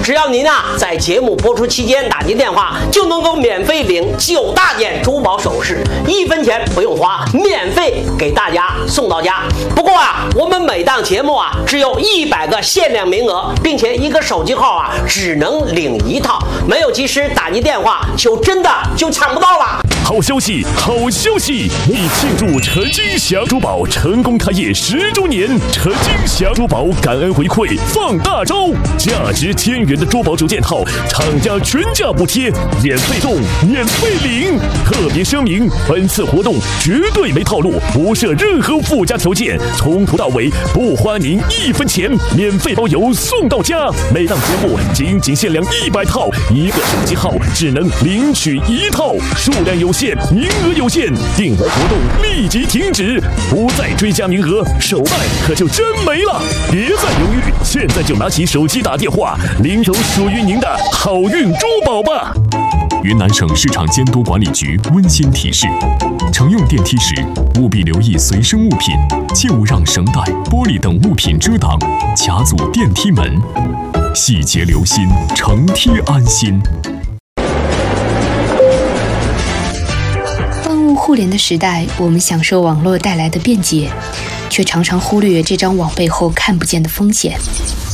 只要您在节目播出期间打进电话，就能够免费领9大件珠宝首饰，1分钱不用花，免费给大家送到家。不过我们每档节目只有100个限量名额，并且一个手机号只能领1套，没有及时打进电话，真的抢不到了。 好消息，好消息！为庆祝陈金祥珠宝成功开业10周年，陈金祥珠宝感恩回馈放大招，价值1000元的珠宝9件套，厂家全价补贴，免费送，免费领。特别声明，本次活动绝对没套路，不设任何附加条件，从头到尾不花您1分钱，免费包邮送到家。每档节目仅限量100套，一个手机号只能领取1套，数量有限，名额有限，订单活动立即停止，不再追加名额，手办可就真没了。别再犹豫，现在就拿起手机打电话，领走属于您的好运珠宝吧。 云南省市场监督管理局温馨提示：乘用电梯时，务必留意随身物品，切勿让绳带、玻璃等物品遮挡、卡阻电梯门。细节留心，乘梯安心。 万物互联的时代，我们享受网络带来的便捷，却常常忽略这张网背后看不见的风险。